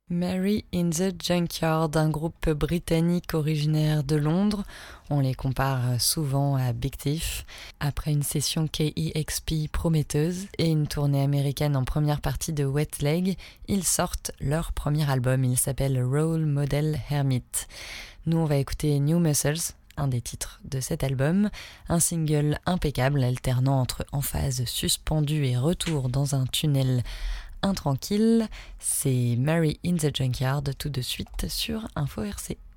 Mary in the Junkyard, un groupe britannique originaire de Londres. On les compare souvent à Big Thief. Après une session KEXP prometteuse et une tournée américaine en première partie de Wet Leg, ils sortent leur premier album. Il s'appelle Role Model Hermit. Nous, on va écouter New Muscles, un des titres de cet album, un single impeccable alternant entre emphase suspendue et retour dans un tunnel intranquille. C'est Mary in the Junkyard tout de suite sur Info RC.